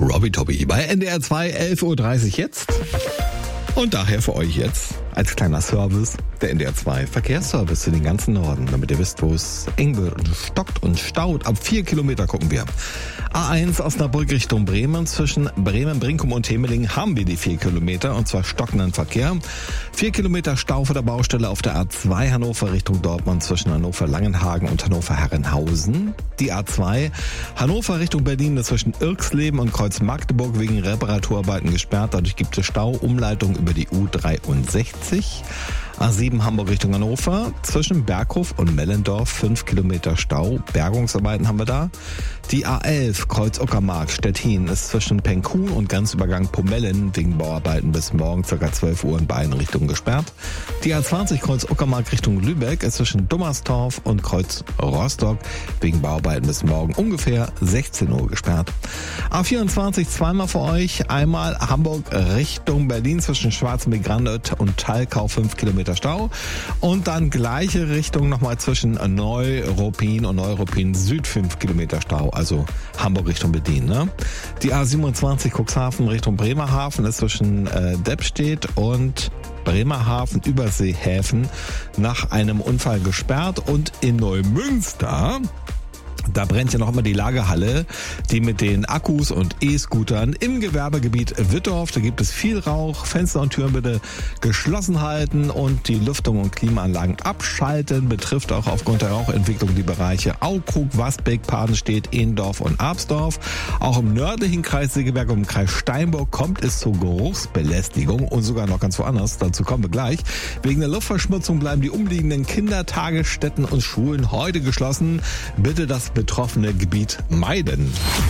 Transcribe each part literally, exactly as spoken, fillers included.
Robbie Tobby bei N D R zwei, elf Uhr dreißig jetzt. Und daher für euch jetzt als kleiner Service der N D R zwei Verkehrsservice für den ganzen Norden, damit ihr wisst, wo es eng wird und stockt und staut. Ab vier Kilometer gucken wir. A eins Osnabrück Richtung Bremen. Zwischen Bremen, Brinkum und Hemeling haben wir die vier Kilometer und zwar stockenden Verkehr. Vier Kilometer Stau vor der Baustelle auf der A zwei Hannover Richtung Dortmund zwischen Hannover Langenhagen und Hannover Herrenhausen. Die A zwei Hannover Richtung Berlin zwischen Irxleben und Kreuz Magdeburg wegen Reparaturarbeiten gesperrt. Dadurch gibt es Stau. Umleitung über die U dreiundsechzig. A sieben Hamburg Richtung Hannover, zwischen Berghof und Mellendorf fünf Kilometer Stau, Bergungsarbeiten haben wir da. Die A elf Kreuz Uckermark Stettin ist zwischen Penkhuhn und Grenzübergang Pomellen wegen Bauarbeiten bis morgen ca. zwölf Uhr in beiden Richtungen gesperrt. Die A zwanzig Kreuz Uckermark Richtung Lübeck ist zwischen Dummersdorf und Kreuz Rostock wegen Bauarbeiten bis morgen ungefähr sechzehn Uhr gesperrt. A vierundzwanzig zweimal für euch, einmal Hamburg Richtung Berlin zwischen Schwarzmeer-Grandet und Thalkau fünf Kilometer Stau und dann gleiche Richtung nochmal zwischen Neuruppin und Neuruppin Süd fünf Kilometer Stau, also Hamburg Richtung Berlin. Ne? Die A siebenundzwanzig Cuxhaven Richtung Bremerhaven ist zwischen äh, Deppstedt und Bremerhaven Überseehäfen nach einem Unfall gesperrt und in Neumünster, da brennt ja noch immer die Lagerhalle, die mit den Akkus und E-Scootern im Gewerbegebiet Wittorf. Da gibt es viel Rauch, Fenster und Türen bitte geschlossen halten und die Lüftung und Klimaanlagen abschalten. Betrifft auch aufgrund der Rauchentwicklung die Bereiche Aukrug, Wasbeck, Padenstedt, Ehendorf und Absdorf. Auch im nördlichen Kreis Segeberg und im Kreis Steinburg kommt es zur Geruchsbelästigung und sogar noch ganz woanders. Dazu kommen wir gleich. Wegen der Luftverschmutzung bleiben die umliegenden Kindertagesstätten und Schulen heute geschlossen. Bitte das betroffene Gebiet meiden.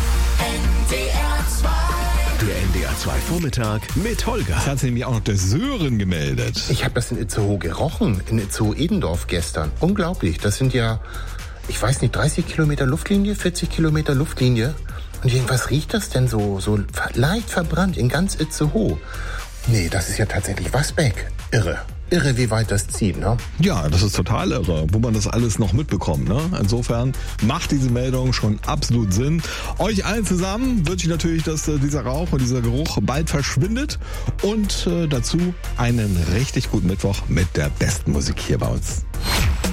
Der N D R zwei Vormittag mit Holger. Das hat sich nämlich auch noch der Sören gemeldet. Ich habe das in Itzehoe gerochen, in Itzehoe-Edendorf gestern. Unglaublich, das sind ja, ich weiß nicht, dreißig Kilometer Luftlinie, vierzig Kilometer Luftlinie. Und was riecht das denn so, so leicht verbrannt in ganz Itzehoe? Nee, das ist ja tatsächlich Wasbeck. Irre. Irre, wie weit das zieht, ne? Ja, das ist total irre, wo man das alles noch mitbekommt, ne? Insofern macht diese Meldung schon absolut Sinn. Euch allen zusammen wünsche ich natürlich, dass äh, dieser Rauch und dieser Geruch bald verschwindet und äh, dazu einen richtig guten Mittwoch mit der besten Musik hier bei uns.